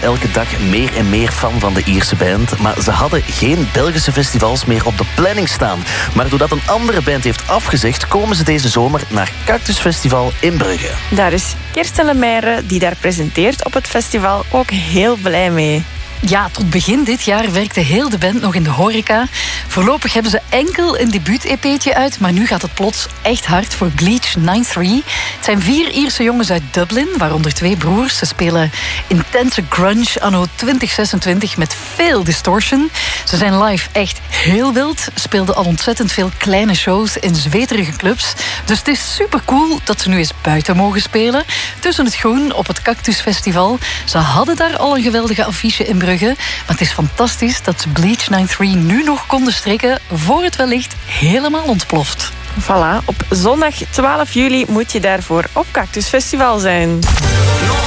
elke dag meer en meer fan van de Ierse band, maar ze hadden geen Belgische festivals meer op de planning staan. Maar doordat een andere band heeft afgezegd, komen ze deze zomer naar Cactus Festival in Brugge. Daar is Kirsten Lemaire, die daar presenteert op het festival, ook heel blij mee. Ja, tot begin dit jaar werkte heel de band nog in de horeca. Voorlopig hebben ze enkel een debuut-EP'tje uit, maar nu gaat het plots echt hard voor Bleach 93. Het zijn 4 Ierse jongens uit Dublin, waaronder 2 broers. Ze spelen intense grunge anno 2026 met veel distortion. Ze zijn live echt heel wild, speelden al ontzettend veel kleine shows in zweterige clubs. Dus het is supercool dat ze nu eens buiten mogen spelen. Tussen het groen op het Cactus Festival. Ze hadden daar al een geweldige affiche in Brugge. Maar het is fantastisch dat ze Bleach 93 nu nog konden strikken voor het wellicht helemaal ontploft. Voilà, op zondag 12 juli moet je daarvoor op Cactus Festival zijn.